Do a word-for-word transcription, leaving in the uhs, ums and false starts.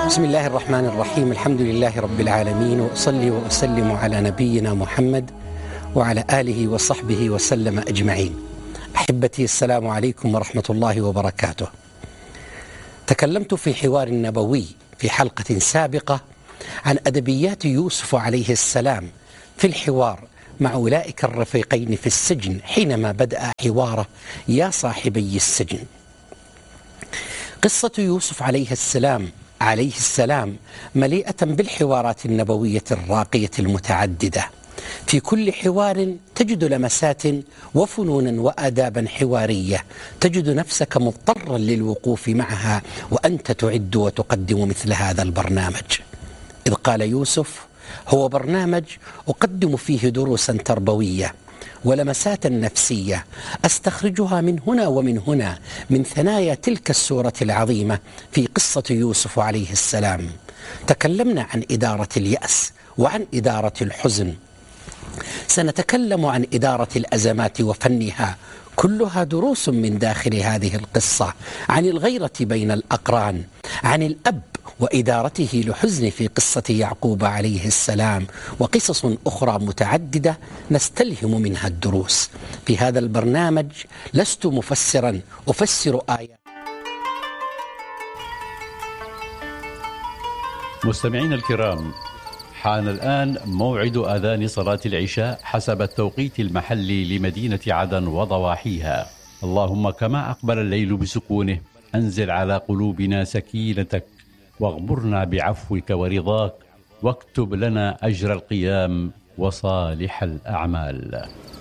بسم الله الرحمن الرحيم. الحمد لله رب العالمين، وأصلي وأسلم على نبينا محمد وعلى آله وصحبه وسلم أجمعين. أحبتي، السلام عليكم ورحمة الله وبركاته. تكلمت في حوار نبوي في حلقة سابقة عن أدبيات يوسف عليه السلام في الحوار مع أولئك الرفيقين في السجن حينما بدأ حواره: يا صاحبي السجن. قصة يوسف عليه السلام عليه السلام مليئة بالحوارات النبوية الراقية المتعددة. في كل حوار تجد لمسات وفنونا وآدابا حوارية تجد نفسك مضطرا للوقوف معها وأنت تعد وتقدم مثل هذا البرنامج. إذ قال يوسف: هو برنامج أقدم فيه دروسا تربوية ولمسات نفسية أستخرجها من هنا ومن هنا من ثنايا تلك السورة العظيمة في قصة يوسف عليه السلام. تكلمنا عن إدارة اليأس وعن إدارة الحزن، سنتكلم عن إدارة الأزمات وفنها، كلها دروس من داخل هذه القصة، عن الغيرة بين الأقران، عن الأب وإدارته لحزن في قصة يعقوب عليه السلام، وقصص أخرى متعددة نستلهم منها الدروس. في هذا البرنامج لست مفسرا أفسر آيات. مستمعين الكرام، حان الآن موعد آذان صلاة العشاء حسب التوقيت المحلي لمدينة عدن وضواحيها. اللهم كما أقبل الليل بسكونه أنزل على قلوبنا سكينتك، واغمرنا بعفوك ورضاك، واكتب لنا أجر القيام وصالح الأعمال.